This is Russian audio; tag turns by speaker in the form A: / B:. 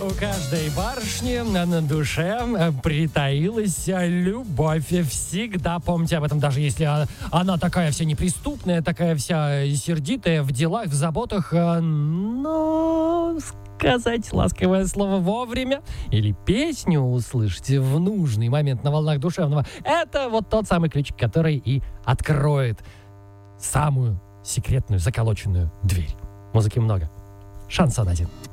A: У каждой барышни на душе притаилась любовь. Всегда помните об этом, даже если она такая вся неприступная, такая вся сердитая в делах, в заботах. Но сказать ласковое слово вовремя или песню услышать в нужный момент на волнах душевного — это вот тот самый ключик, который и откроет самую секретную заколоченную дверь. Музыки много. Шансон один.